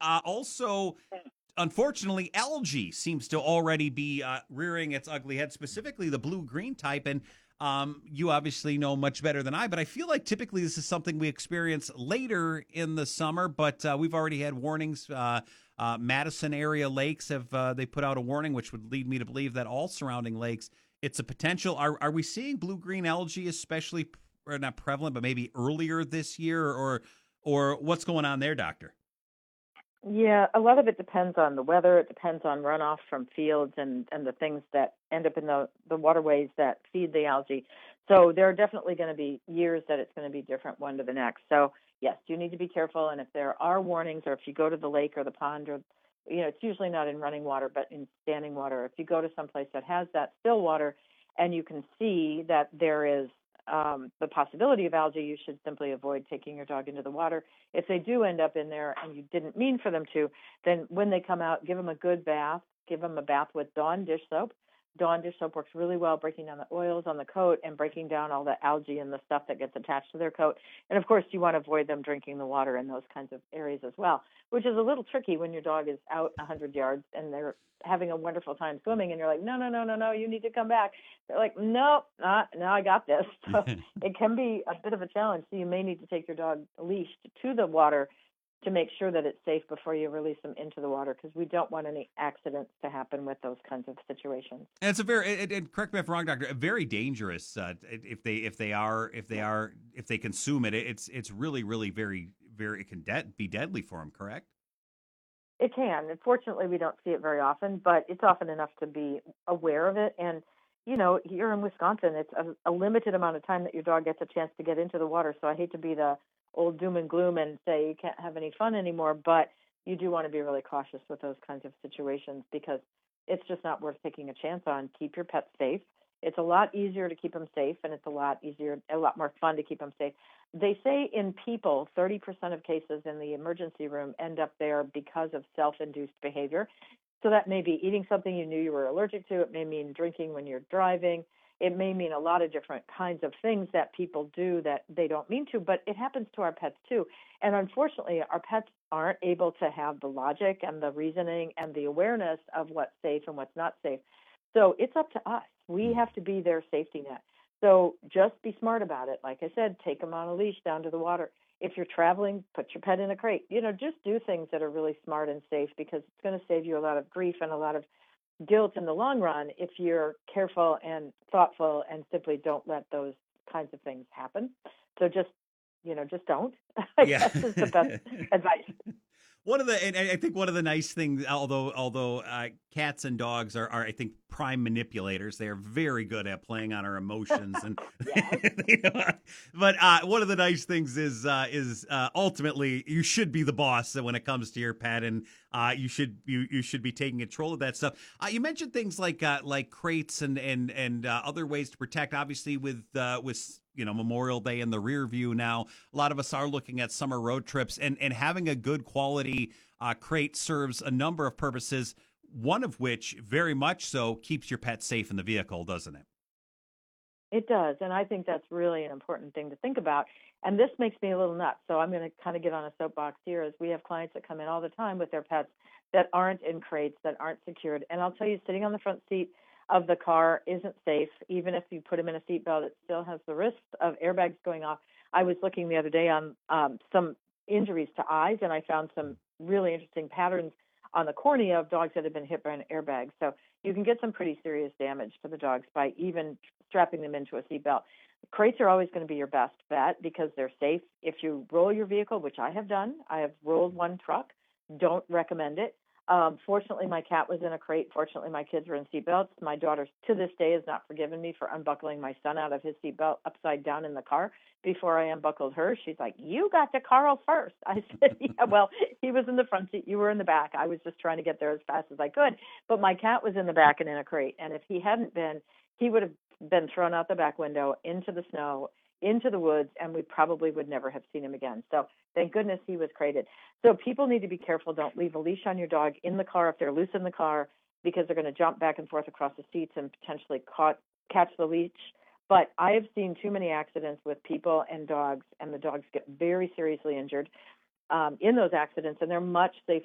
also, unfortunately, algae seems to already be rearing its ugly head, specifically the blue-green type. And you obviously know much better than I, but I feel like typically this is something we experience later in the summer, but we've already had warnings. Madison area lakes have they put out a warning, which would lead me to believe that all surrounding lakes, it's a potential. Are we seeing blue-green algae, especially, or not prevalent, but maybe earlier this year, or what's going on there, Doctor? Yeah, a lot of it depends on the weather. It depends on runoff from fields and the things that end up in the waterways that feed the algae. So there are definitely going to be years that it's going to be different one to the next. So yes, you need to be careful. And if there are warnings, or if you go to the lake or the pond, or it's usually not in running water, but in standing water. If you go to someplace that has that still water, and you can see that there is the possibility of algae, you should simply avoid taking your dog into the water. If they do end up in there and you didn't mean for them to, then when they come out, give them a good bath. Give them a bath with Dawn dish soap. Dawn dish soap works really well breaking down the oils on the coat and breaking down all the algae and the stuff that gets attached to their coat. And of course, you want to avoid them drinking the water in those kinds of areas as well, which is a little tricky when your dog is out 100 yards and they're having a wonderful time swimming, and you're like, no, no, no, no, no, you need to come back. They're like, nope, not now. I got this. So it can be a bit of a challenge. So you may need to take your dog leashed to the water to make sure that it's safe before you release them into the water, because we don't want any accidents to happen with those kinds of situations. And it's a and correct me if I'm wrong, Doctor, very dangerous if they consume it. It's really very it can be deadly for them. Correct? It can. Unfortunately, we don't see it very often, but it's often enough to be aware of it. And, here in Wisconsin, it's a limited amount of time that your dog gets a chance to get into the water. So I hate to be the old doom and gloom and say you can't have any fun anymore, but you do want to be really cautious with those kinds of situations, because it's just not worth taking a chance on. Keep your pets safe. It's a lot easier to keep them safe, and it's a lot more fun to keep them safe. They say in people, 30% of cases in the emergency room end up there because of self-induced behavior. So that may be eating something you knew you were allergic to. It may mean drinking when you're driving. It may mean a lot of different kinds of things that people do that they don't mean to, but it happens to our pets too. And unfortunately, our pets aren't able to have the logic and the reasoning and the awareness of what's safe and what's not safe. So it's up to us. We have to be their safety net. So just be smart about it. Like I said, take them on a leash down to the water. If you're traveling, put your pet in a crate. Just do things that are really smart and safe, because it's going to save you a lot of grief and a lot of guilt in the long run if you're careful and thoughtful and simply don't let those kinds of things happen. So just don't. I Yeah. guess is the best advice. And I think one of the nice things, although cats and dogs are I think prime manipulators. They are very good at playing on our emotions, and Yes. but one of the nice things is ultimately you should be the boss when it comes to your pet, and you should be taking control of that stuff. You mentioned things like crates and other ways to protect. Obviously, with Memorial Day in the rear view now, a lot of us are looking at summer road trips, and having a good quality crate serves a number of purposes, one of which very much so keeps your pet safe in the vehicle, doesn't it? It does, and I think that's really an important thing to think about. And this makes me a little nuts, so I'm going to kind of get on a soapbox here, as we have clients that come in all the time with their pets that aren't in crates, that aren't secured. And I'll tell you, sitting on the front seat of the car isn't safe. Even if you put them in a seatbelt, it still has the risk of airbags going off. I was looking the other day on some injuries to eyes, and I found some really interesting patterns on the cornea of dogs that have been hit by an airbag. So you can get some pretty serious damage to the dogs by even strapping them into a seatbelt. Crates are always going to be your best bet because they're safe. If you roll your vehicle, which I have done, I have rolled one truck, don't recommend it. Fortunately, my cat was in a crate. Fortunately, my kids were in seatbelts. My daughter, to this day, has not forgiven me for unbuckling my son out of his seatbelt upside down in the car before I unbuckled her. She's like, "You got to Carl first." I said, "Yeah, well, he was in the front seat. You were in the back. I was just trying to get there as fast as I could." But my cat was in the back and in a crate. And if he hadn't been, he would have been thrown out the back window into the snow, into the woods, and we probably would never have seen him again. So thank goodness he was crated. So people need to be careful. Don't leave a leash on your dog in the car if they're loose in the car, because they're going to jump back and forth across the seats and potentially catch the leash. But I have seen too many accidents with people and dogs, and the dogs get very seriously injured in those accidents, and they're much safer